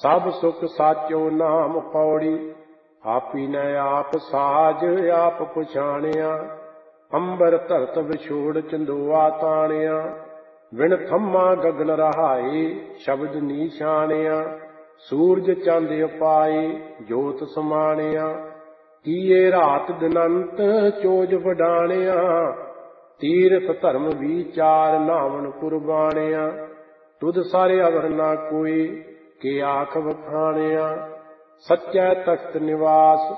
ਸਭ ਸੁਖ ਸਾਚੋ ਨਾਮ ਪੌੜੀ। ਆਪੀ ਨ ਆਪ ਸਾਜ ਆਪ ਪਛਾਣਿਆ। ਅੰਬਰ ਧਰਤ ਵਿਛੋੜ ਚੰਦੋਆ ਤਾਣਿਆ। ਵਿਣ ਥੰਮਾ ਗਗਨ ਰਹਾਏ ਸ਼ਬਦ ਨੀਛਾਣਿਆ। ਸੂਰਜ ਚੰਦ ਉਪਾਏ ਜੋਤ ਸਮਾਣਿਆ। ਕੀਏ ਰਾਤ ਦਿਨੰਤ ਚੋਜ ਵਡਾਣਿਆ। ਤੀਰਥ ਧਰਮ ਵਿਚਾਰ ਨਾਵਨ ਕੁਰਬਾਣਿਆ। ਤੁਧ ਸਾਰੇ ਅਵਰ ਨਾ ਕੋਈ ਕੇ ਆਖ ਵਖਾਣਿਆ। ਸੱਚੈ ਤਖਤ ਨਿਵਾਸ